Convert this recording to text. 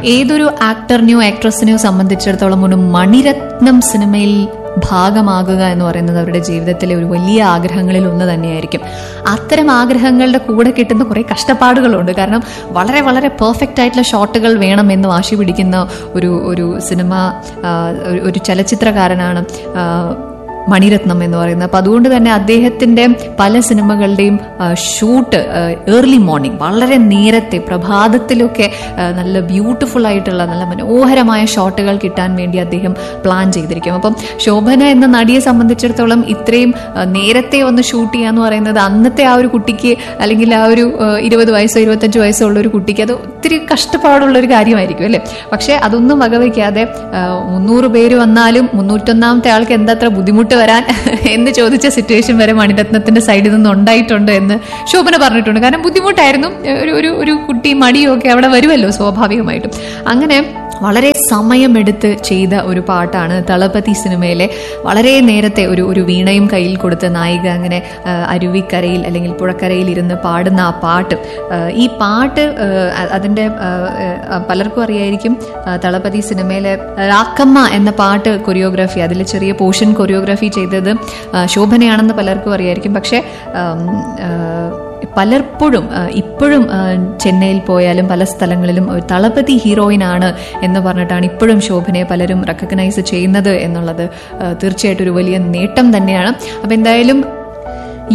ഏതൊരു ആക്ടറിനെയോ ആക്ട്രസിനെയോ സംബന്ധിച്ചിടത്തോളം ഒരു മണിരത്നം സിനിമയിൽ ഭാഗമാകുക എന്ന് പറയുന്നത് അവരുടെ ജീവിതത്തിലെ ഒരു വലിയ ആഗ്രഹങ്ങളിൽ ഒന്ന് തന്നെയായിരിക്കും. അത്തരം ആഗ്രഹങ്ങളുടെ കൂടെ കിട്ടുന്ന കുറെ കഷ്ടപ്പാടുകളുണ്ട്. കാരണം വളരെ വളരെ പെർഫെക്റ്റ് ആയിട്ടുള്ള ഷോട്ടുകൾ വേണം എന്ന് വാശി പിടിക്കുന്ന ഒരു സിനിമ, ഒരു ചലച്ചിത്രകാരനാണ് മണിരത്നം എന്ന് പറയുന്നത്. അപ്പൊ അതുകൊണ്ട് തന്നെ അദ്ദേഹത്തിന്റെ പല സിനിമകളുടെയും ഷൂട്ട് ഏർലി മോർണിംഗ്, വളരെ നേരത്തെ പ്രഭാതത്തിലൊക്കെ നല്ല ബ്യൂട്ടിഫുൾ ആയിട്ടുള്ള നല്ല മനോഹരമായ ഷോട്ടുകൾ കിട്ടാൻ വേണ്ടി അദ്ദേഹം പ്ലാൻ ചെയ്തിരിക്കും. അപ്പം ശോഭന എന്ന നടിയെ സംബന്ധിച്ചിടത്തോളം ഇത്രയും നേരത്തെ ഒന്ന് ഷൂട്ട് ചെയ്യാന്ന് പറയുന്നത് അന്നത്തെ ആ ഒരു കുട്ടിക്ക്, അല്ലെങ്കിൽ ആ ഒരു 20 വയസ്സോ 25 വയസ്സോ ഉള്ള ഒരു കുട്ടിക്ക് അത് ഒത്തിരി കഷ്ടപ്പാടുള്ള ഒരു കാര്യമായിരിക്കും അല്ലെ. പക്ഷെ അതൊന്നും വകവയ്ക്കാതെ 300 പേര് വന്നാലും 301ാമത്തെ ആൾക്ക് എന്താത്ര ബുദ്ധിമുട്ട് വരാൻ എന്ന് ചോദിച്ച സിറ്റുവേഷൻ വരെ മണിരത്നത്തിന്റെ സൈഡിൽ നിന്ന് ഉണ്ടായിട്ടുണ്ട് എന്ന് ശോഭന പറഞ്ഞിട്ടുണ്ട്. കാരണം ബുദ്ധിമുട്ടായിരുന്നു, ഒരു കുട്ടി മടിയും ഒക്കെ അവിടെ വരുമല്ലോ സ്വാഭാവികമായിട്ടും. അങ്ങനെ വളരെ സമയമെടുത്ത് ചെയ്ത ഒരു പാട്ടാണ് തളപതി സിനിമയിലെ. വളരെ നേരത്തെ ഒരു വീണയും കയ്യിൽ കൊടുത്ത് നായിക അങ്ങനെ അരുവിക്കരയിൽ അല്ലെങ്കിൽ പുഴക്കരയിൽ ഇരുന്ന് പാടുന്ന ആ പാട്ട്, ഈ പാട്ട് അതിന്റെ പലർക്കും അറിയായിരിക്കും, തളപതി സിനിമയിലെ രാക്കമ്മ എന്ന പാട്ട് കൊറിയോഗ്രാഫി, അതിൽ ചെറിയ പോർഷൻ കൊറിയോഗ്രാഫി ചെയ്തത് ശോഭനയാണെന്ന് പലർക്കും അറിയായിരിക്കും. പക്ഷെ പലപ്പോഴും ഇപ്പോഴും ചെന്നൈയിൽ പോയാലും പല സ്ഥലങ്ങളിലും ഒരു തളപതി ഹീറോയിനാണ് എന്ന് പറഞ്ഞിട്ടാണ് ഇപ്പോഴും ശോഭനയെ പലരും റെക്കഗ്നൈസ് ചെയ്യുന്നത് എന്നുള്ളത് തീർച്ചയായിട്ടും ഒരു വലിയ നേട്ടം തന്നെയാണ്. അപ്പം എന്തായാലും